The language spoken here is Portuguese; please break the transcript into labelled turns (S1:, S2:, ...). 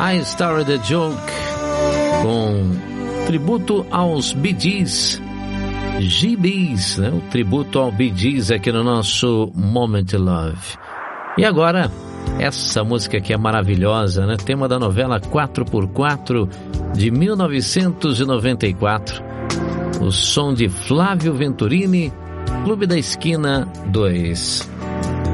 S1: I Started a Joke, com tributo aos Bee Gees, GBs, né? O tributo ao Bee Gees aqui no nosso Moment Love. E agora, essa música que é maravilhosa, né? Tema da novela 4x4 de 1994. O som de Flávio Venturini, Clube da Esquina 2.